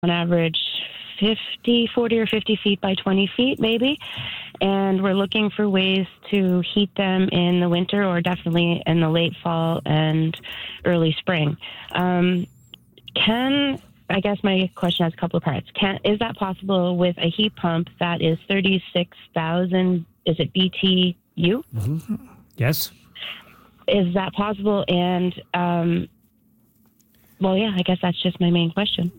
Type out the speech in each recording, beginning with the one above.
on average 40 or 50 feet by 20 feet maybe. And we're looking for ways to heat them in the winter or definitely in the late fall and early spring. I guess my question has a couple of parts. Is that possible with a heat pump that is 36,000, is it BTU? Mm-hmm. Yes. Is that possible? And, I guess that's just my main question.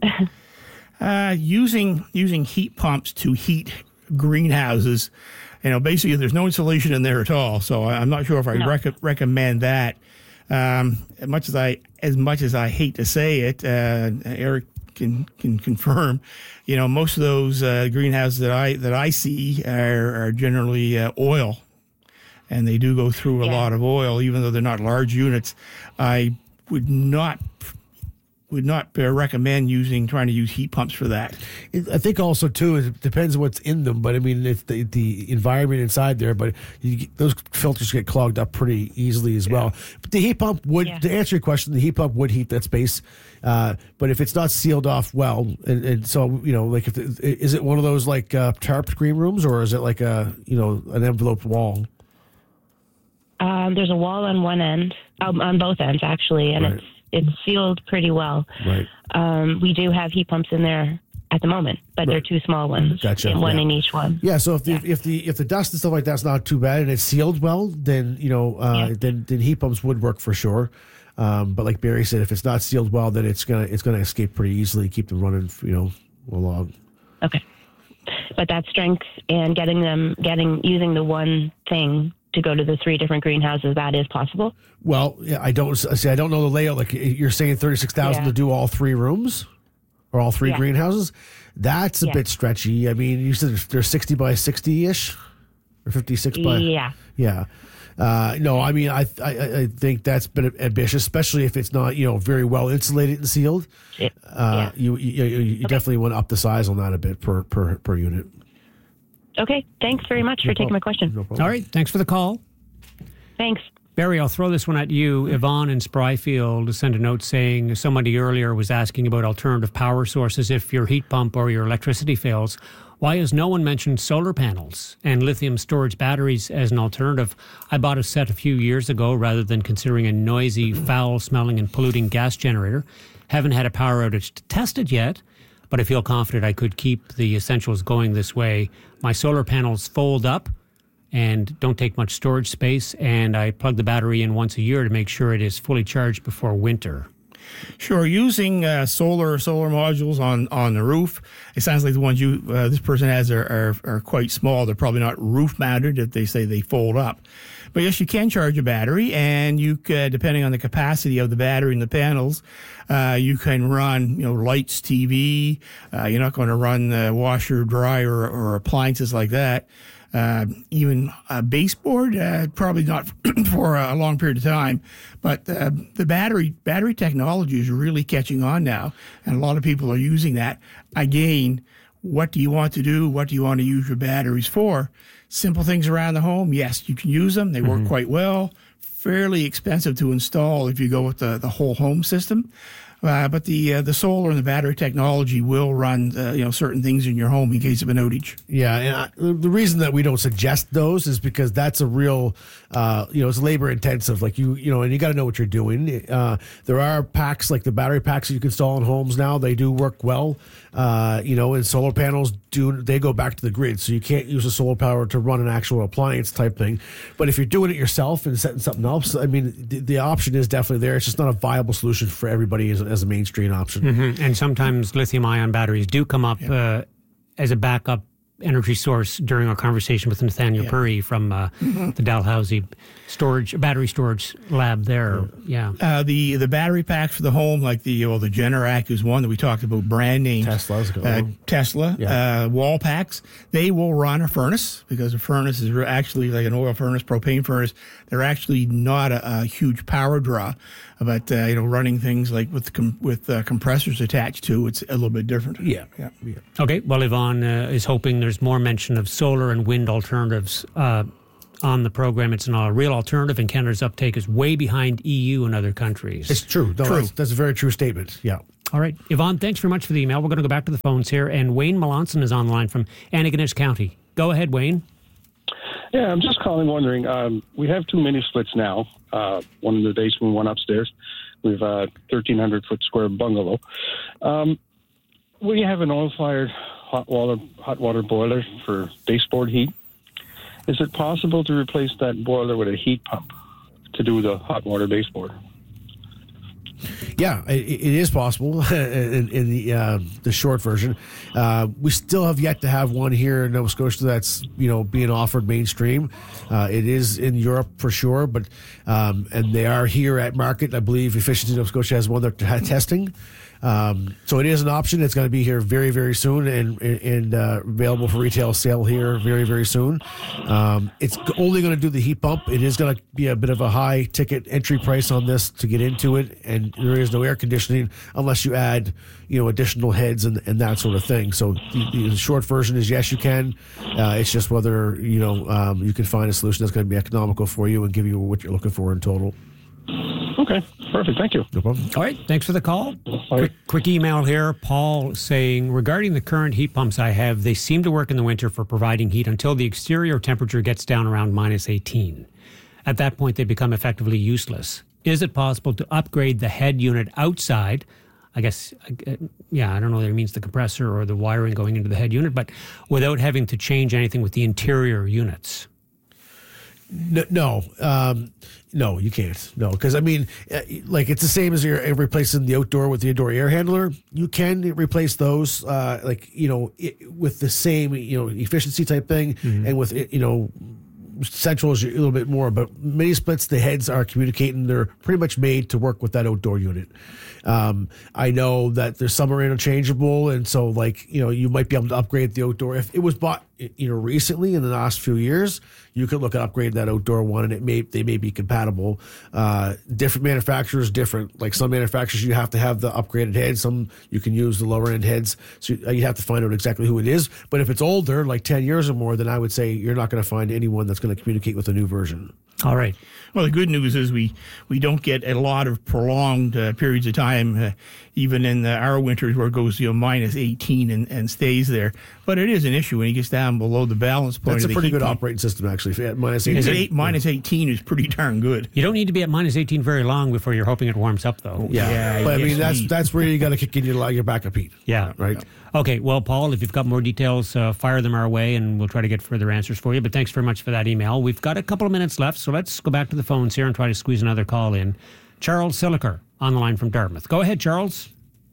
Using heat pumps to heat greenhouses, basically there's no insulation in there at all. So I'm not sure if I recommend that. As much as I hate to say it, Eric can confirm. Most of those greenhouses that I see are generally oil, and they do go through a lot of oil, even though they're not large units. I would not recommend trying to use heat pumps for that. I think also too, it depends what's in them. But I mean, if the environment inside there, but those filters get clogged up pretty easily as well. But the heat pump would, to answer your question, the heat pump would heat that space. But if it's not sealed off well, and so is it one of those like tarped green rooms, or is it like an enveloped wall? There's a wall on one end, on both ends actually, and it's sealed pretty well. Right. We do have heat pumps in there at the moment, but they're two small ones. Gotcha. One in each one. Yeah. So if the dust and stuff like that's not too bad and it's sealed well, then then heat pumps would work for sure. But like Barry said, if it's not sealed well, then it's gonna escape pretty easily. Keep them running, along. Okay. But that strength and using the one thing to go to the 3 different greenhouses, that is possible? Well, I don't know the layout. Like you're saying 36,000 to do all 3 rooms or all 3 greenhouses. That's a bit stretchy. I mean, you said they're 60 by 60-ish or 56 by... Yeah. No, I mean, I think that's been ambitious, especially if it's not, very well insulated and sealed. You definitely want to up the size on that a bit per unit. Okay, thanks very much for taking my question. No problem. All right, thanks for the call. Thanks. Barry, I'll throw this one at you. Yvonne in Spryfield sent a note saying somebody earlier was asking about alternative power sources if your heat pump or your electricity fails. Why has no one mentioned solar panels and lithium storage batteries as an alternative? I bought a set a few years ago rather than considering a noisy, foul-smelling and polluting gas generator. Haven't had a power outage to test it yet, but I feel confident I could keep the essentials going this way. My solar panels fold up and don't take much storage space, and I plug the battery in once a year to make sure it is fully charged before winter. Sure, using solar modules on the roof. It sounds like the ones this person has are quite small. They're probably not roof mounted if they say they fold up. But yes, you can charge a battery, and you depending on the capacity of the battery and the panels, you can run lights, TV. You're not going to run washer, dryer, or appliances like that. Even a baseboard, probably not for a long period of time. But the battery technology is really catching on now, and a lot of people are using that. Again, what do you want to do? What do you want to use your batteries for? Simple things around the home, yes, you can use them. They work quite well. Fairly expensive to install if you go with the whole home system. But the solar and the battery technology will run certain things in your home in case of an outage. Yeah, and the reason that we don't suggest those is because that's a real, it's labor intensive. Like and you got to know what you're doing. There are packs like the battery packs that you can install in homes now. They do work well. And solar panels they go back to the grid, so you can't use the solar power to run an actual appliance type thing. But if you're doing it yourself and setting something else, I mean, the option is definitely there. It's just not a viable solution for everybody as a mainstream option. Mm-hmm. And sometimes lithium-ion batteries do come up as a backup energy source during our conversation with Nathaniel Puri from the Dalhousie battery storage lab there. Yeah. The battery packs for the home, like the Generac is one that we talked about, brand names. Tesla, wall packs, they will run a furnace because a furnace is actually like an oil furnace, propane furnace. They're actually not a huge power draw, but running things like with compressors attached to, it's a little bit different. Yeah. Okay. Well, Yvonne is hoping there's more mention of solar and wind alternatives on the program. It's not a real alternative, and Canada's uptake is way behind EU and other countries. It's true. That's a very true statement. Yeah. All right. Yvonne, thanks very much for the email. We're going to go back to the phones here. And Wayne Melanson is on the line from Antigonish County. Go ahead, Wayne. Yeah, I'm just calling wondering. We have 2 mini splits now, one in the basement, one upstairs. We have a 1,300-foot square bungalow. We have an oil-fired hot water boiler for baseboard heat. Is it possible to replace that boiler with a heat pump to do the hot water baseboard? Yeah, it is possible in the short version. We still have yet to have one here in Nova Scotia that's being offered mainstream. It is in Europe for sure, but and they are here at market. I believe Efficiency Nova Scotia has one they're testing. So it is an option. It's going to be here very, very soon and available for retail sale here very, very soon. It's only going to do the heat pump. It is going to be a bit of a high ticket entry price on this to get into it, and there is no air conditioning unless you add additional heads and that sort of thing. So the short version is yes, you can. It's just whether you can find a solution that's going to be economical for you and give you what you're looking for in total. Okay, perfect. Thank you. No problem. All right. Thanks for the call. Right. Quick email here. Paul saying, regarding the current heat pumps I have, they seem to work in the winter for providing heat until the exterior temperature gets down around minus 18. At that point, they become effectively useless. Is it possible to upgrade the head unit outside? I guess, I don't know whether it means the compressor or the wiring going into the head unit, but without having to change anything with the interior units. No, you can't. No, because it's the same as you're replacing the outdoor with the indoor air handler. You can replace those, with the same, efficiency type thing, and with central is a little bit more. But mini splits, the heads are communicating. They're pretty much made to work with that outdoor unit. I know that there's some are interchangeable, and so you might be able to upgrade the outdoor if it was bought recently in the last few years. You could look at upgrading that outdoor one, and they may be compatible. Different manufacturers, different. Like some manufacturers, you have to have the upgraded heads. Some you can use the lower end heads. So you have to find out exactly who it is. But if it's older, like 10 years or more, then I would say you're not going to find anyone that's going to communicate with a new version. All right. Well, the good news is we don't get a lot of prolonged periods of time, even in our winters where it goes minus 18 and stays there. But it is an issue when it gets down below the balance point. That's of a the pretty heat good pump. operating system, actually. At minus 18. Minus 18 is pretty darn good. You don't need to be at minus 18 very long before you're hoping it warms up, though. Yeah, but yes, that's where you got to kick in your backup heat. Yeah. Right. Okay. Well, Paul, if you've got more details, fire them our way, and we'll try to get further answers for you. But thanks very much for that email. We've got a couple of minutes left, so let's go back to the phones here and try to squeeze another call in. Charles Siliker on the line from Dartmouth. Go ahead, Charles.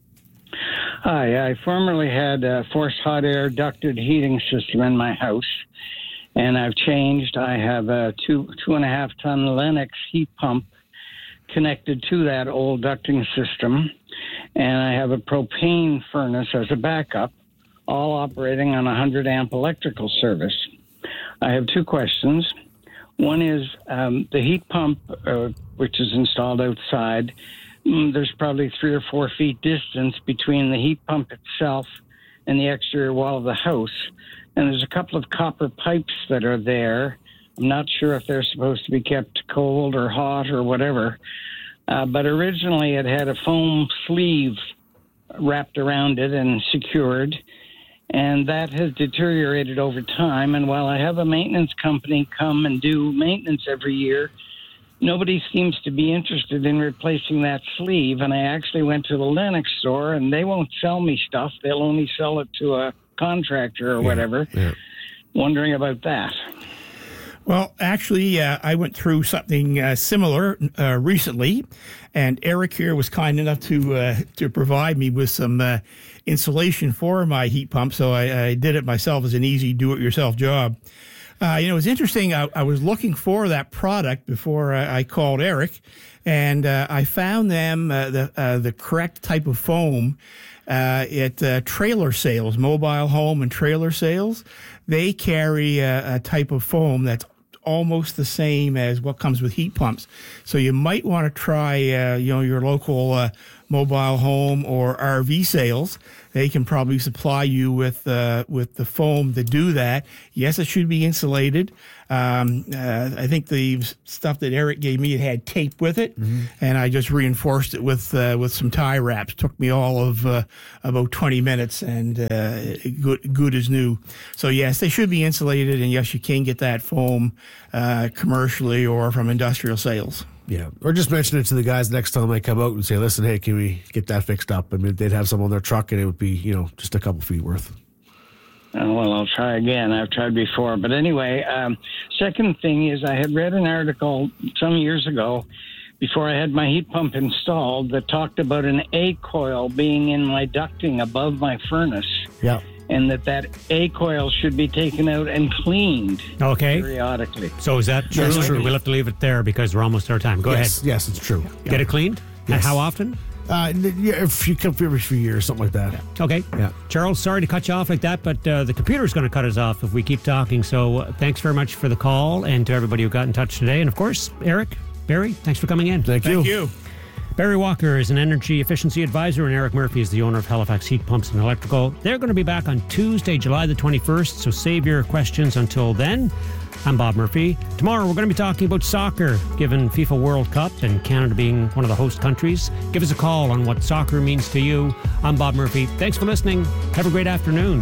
Hi, I formerly had a forced hot air ducted heating system in my house, and I've changed. I have a 2.5 ton Lennox heat pump connected to that old ducting system, and I have a propane furnace as a backup, all operating on 100 amp electrical service. I have two questions. One is the heat pump, which is installed outside. There's probably 3 or 4 feet distance between the heat pump itself and the exterior wall of the house. And there's a couple of copper pipes that are there. I'm not sure if they're supposed to be kept cold or hot or whatever. But originally it had a foam sleeve wrapped around it and secured. And that has deteriorated over time. And while I have a maintenance company come and do maintenance every year, nobody seems to be interested in replacing that sleeve. And I actually went to the Lennox store, and they won't sell me stuff. They'll only sell it to a contractor or whatever. Yeah. Wondering about that. Well, actually, I went through something similar recently, and Eric here was kind enough to provide me with some insulation for my heat pump, so I did it myself as an easy do-it-yourself job. It's interesting. I was looking for that product before I called Eric, and I found them the correct type of foam at trailer sales, mobile home and trailer sales. They carry a type of foam that's almost the same as what comes with heat pumps. So you might want to try, your local mobile home or RV sales they can probably supply you with the foam to do that. Yes, it should be insulated. I think the stuff that Eric gave me, it had tape with it, and I just reinforced it with some tie wraps. Took me all of about 20 minutes, and good as new. So yes, they should be insulated, and yes, you can get that foam commercially or from industrial sales. Yeah, or just mention it to the guys next time they come out and say, "Listen, hey, can we get that fixed up?" I mean, they'd have some on their truck, and it would be just a couple feet worth. Well, I'll try again. I've tried before. But anyway, second thing is I had read an article some years ago before I had my heat pump installed that talked about an A coil being in my ducting above my furnace. Yeah. And that A coil should be taken out and cleaned periodically. So is that true? That's true. We'll have to leave it there because we're almost out of time. Go ahead. Yes, it's true. Get it cleaned? Yes. And how often? If you come every few years, something like that. Okay. Yeah. Charles, sorry to cut you off like that, but the computer's going to cut us off if we keep talking. So thanks very much for the call and to everybody who got in touch today. And of course, Eric, Barry, thanks for coming in. Thank you. Thank you. Barry Walker is an energy efficiency advisor, and Eric Murphy is the owner of Halifax Heat Pumps and Electrical. They're going to be back on Tuesday, July the 21st, so save your questions until then. I'm Bob Murphy. Tomorrow we're going to be talking about soccer, given FIFA World Cup and Canada being one of the host countries. Give us a call on what soccer means to you. I'm Bob Murphy. Thanks for listening. Have a great afternoon.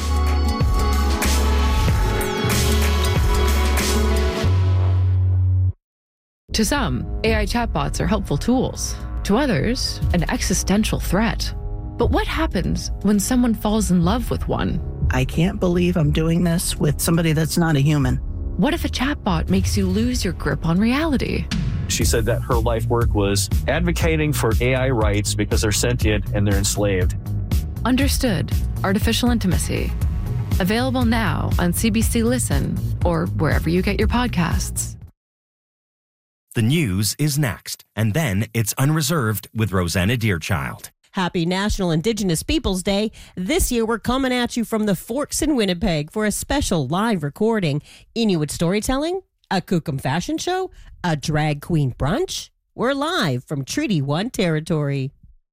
To some, AI chatbots are helpful tools. To others, an existential threat. But what happens when someone falls in love with one? I can't believe I'm doing this with somebody that's not a human. What if a chatbot makes you lose your grip on reality? She said that her life work was advocating for AI rights because they're sentient and they're enslaved. Understood. Artificial Intimacy. Available now on CBC Listen or wherever you get your podcasts. The news is next, and then it's Unreserved with Rosanna Deerchild. Happy National Indigenous Peoples Day. This year, we're coming at you from the Forks in Winnipeg for a special live recording. Inuit storytelling, a Kukum fashion show, a drag queen brunch. We're live from Treaty 1 territory.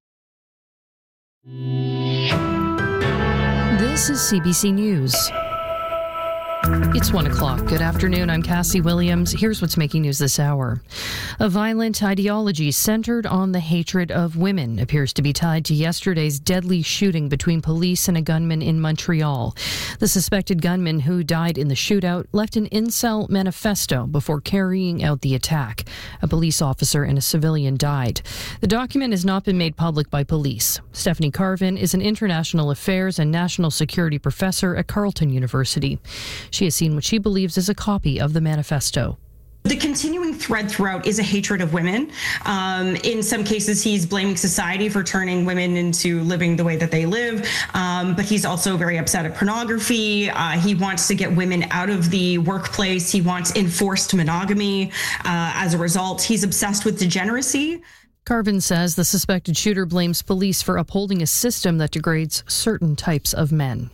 This is CBC News. It's 1 o'clock. Good afternoon. I'm Cassie Williams. Here's what's making news this hour. A violent ideology centered on the hatred of women appears to be tied to yesterday's deadly shooting between police and a gunman in Montreal. The suspected gunman who died in the shootout left an incel manifesto before carrying out the attack. A police officer and a civilian died. The document has not been made public by police. Stephanie Carvin is an international affairs and national security professor at Carleton University. She has seen what she believes is a copy of the manifesto. The continuing thread throughout is a hatred of women. In some cases, he's blaming society for turning women into living the way that they live. But he's also very upset at pornography. He wants to get women out of the workplace. He wants enforced monogamy. As a result, he's obsessed with degeneracy. Carvin says the suspected shooter blames police for upholding a system that degrades certain types of men.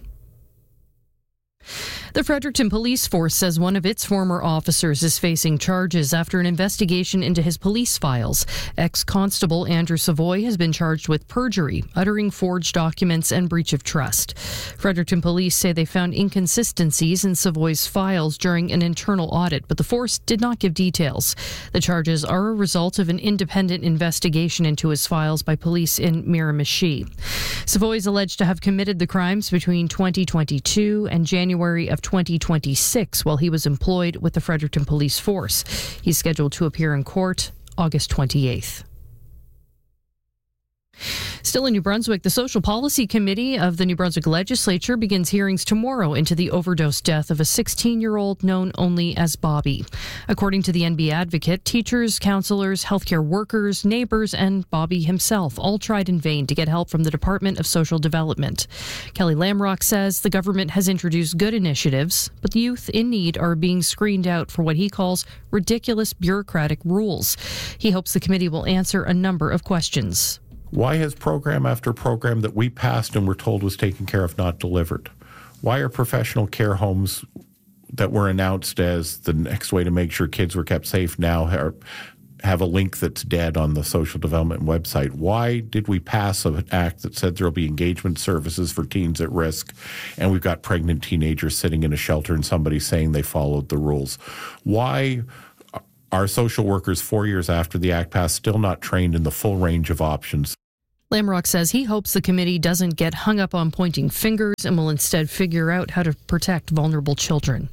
The Fredericton Police Force says one of its former officers is facing charges after an investigation into his police files. Ex-Constable Andrew Savoy has been charged with perjury, uttering forged documents, and breach of trust. Fredericton Police say they found inconsistencies in Savoy's files during an internal audit, but the force did not give details. The charges are a result of an independent investigation into his files by police in Miramichi. Savoy is alleged to have committed the crimes between 2022 and January of 2026 while he was employed with the Fredericton Police Force. He's scheduled to appear in court August 28th. Still in New Brunswick, the Social Policy Committee of the New Brunswick Legislature begins hearings tomorrow into the overdose death of a 16-year-old known only as Bobby. According to the NB Advocate, teachers, counselors, healthcare workers, neighbors, and Bobby himself all tried in vain to get help from the Department of Social Development. Kelly Lamrock says the government has introduced good initiatives, but the youth in need are being screened out for what he calls ridiculous bureaucratic rules. He hopes the committee will answer a number of questions. Why has program after program that we passed and were told was taken care of not delivered? Why are professional care homes that were announced as the next way to make sure kids were kept safe now have a link that's dead on the social development website. Why did we pass an act that said there will be engagement services for teens at risk, and we've got pregnant teenagers sitting in a shelter and somebody saying they followed the rules? Why are social workers 4 years after the act passed still not trained in the full range of options? Lamrock says he hopes the committee doesn't get hung up on pointing fingers and will instead figure out how to protect vulnerable children.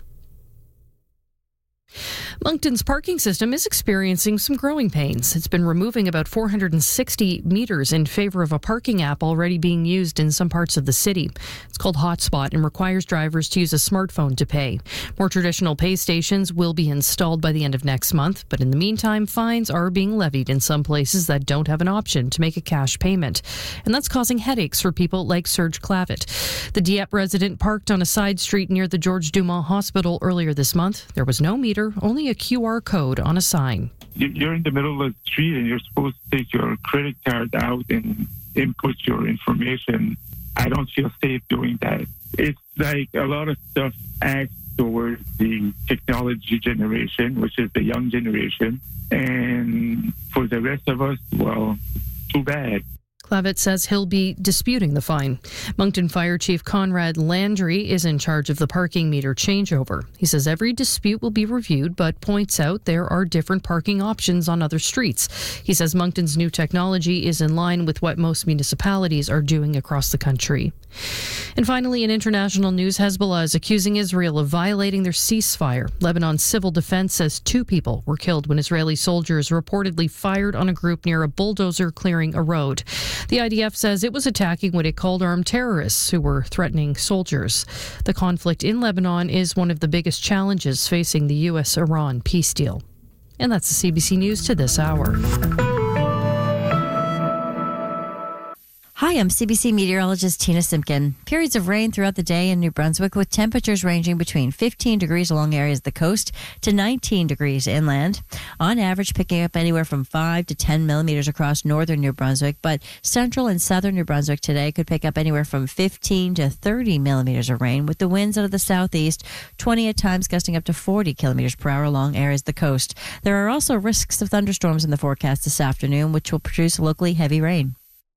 Moncton's parking system is experiencing some growing pains. It's been removing about 460 meters in favor of a parking app already being used in some parts of the city. It's called Hotspot and requires drivers to use a smartphone to pay. More traditional pay stations will be installed by the end of next month, but in the meantime, fines are being levied in some places that don't have an option to make a cash payment. And that's causing headaches for people like Serge Clavitt. The Dieppe resident parked on a side street near the George Dumont Hospital earlier this month. There was no meter, only a QR code on a sign. You're in the middle of the street and you're supposed to take your credit card out and input your information. I don't feel safe doing that. It's like a lot of stuff acts towards the technology generation, which is the young generation. And for the rest of us, well, too bad. Clavitt says he'll be disputing the fine. Moncton Fire Chief Conrad Landry is in charge of the parking meter changeover. He says every dispute will be reviewed, but points out there are different parking options on other streets. He says Moncton's new technology is in line with what most municipalities are doing across the country. And finally, in international news, Hezbollah is accusing Israel of violating their ceasefire. Lebanon's civil defense says 2 people were killed when Israeli soldiers reportedly fired on a group near a bulldozer clearing a road. The IDF says it was attacking what it called armed terrorists who were threatening soldiers. The conflict in Lebanon is one of the biggest challenges facing the U.S.-Iran peace deal. And that's the CBC News to this hour. Hi, I'm CBC meteorologist Tina Simpkin. Periods of rain throughout the day in New Brunswick with temperatures ranging between 15 degrees along areas of the coast to 19 degrees inland. On average, picking up anywhere from 5 to 10 millimeters across northern New Brunswick, but central and southern New Brunswick today could pick up anywhere from 15 to 30 millimeters of rain with the winds out of the southeast, 20 at times gusting up to 40 kilometers per hour along areas of the coast. There are also risks of thunderstorms in the forecast this afternoon, which will produce locally heavy rain.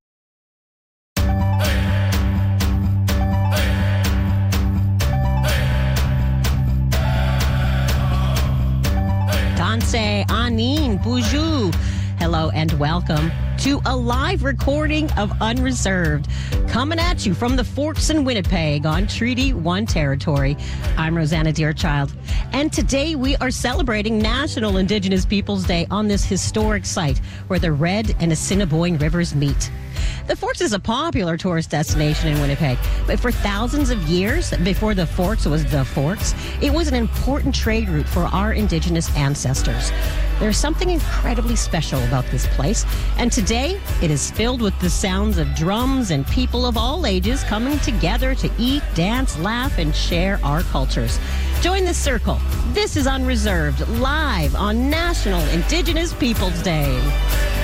Danse, Anin, Bonjour. Hello and welcome to a live recording of Unreserved, coming at you from the Forks in Winnipeg on Treaty 1 territory. I'm Rosanna Deerchild, and today we are celebrating National Indigenous Peoples Day on this historic site where the Red and Assiniboine rivers meet. The Forks is a popular tourist destination in Winnipeg, but for thousands of years, before the Forks was the Forks, it was an important trade route for our Indigenous ancestors. There's something incredibly special about this place, and today it is filled with the sounds of drums and people of all ages coming together to eat, dance, laugh, and share our cultures. Join the circle. This is Unreserved, live on National Indigenous Peoples Day.